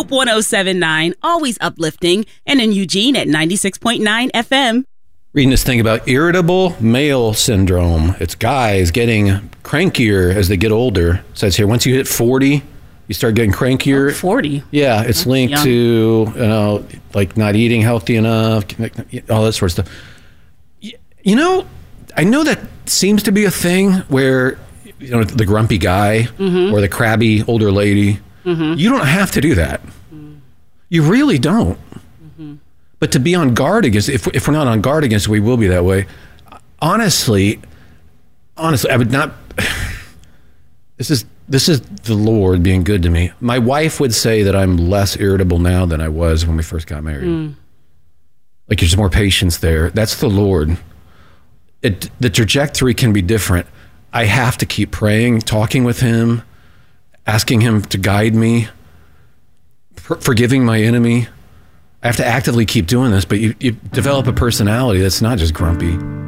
Hope 107.9, always uplifting, and in Eugene at 96.9 FM. Reading this thing about irritable male syndrome. It's guys getting crankier as they get older. It says here, once you hit 40, you start getting crankier. 40? Yeah, it's That's linked young. to, like not eating healthy enough, all that sort of stuff. I know that seems to be a thing where, the grumpy guy or the crabby older lady, you don't have to do that. You really don't. But to be on guard against, if we're not on guard against it, we will be that way. Honestly, I would not. This is the Lord being good to me. My wife would say that I'm less irritable now than I was when we first got married. Like there's more patience there. That's the Lord. The trajectory can be different. I have to keep praying, talking with him, asking him to guide me, forgiving my enemy. I have to actively keep doing this, but you develop a personality that's not just grumpy.